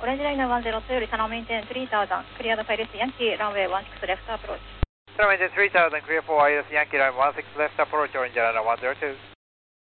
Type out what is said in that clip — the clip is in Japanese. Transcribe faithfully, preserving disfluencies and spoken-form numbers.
オレンジライナーワンゼロツーよりタナメインテンスリーサウザン、クリアのパイレスヤンキー、ランウェイワンシックスレフトアプローチ。 タナメインテンスリーサウザン、クリアフォーアイエスヤンキーラインワンシックスレフトアプローチ、オレンジライナーワンゼロツー。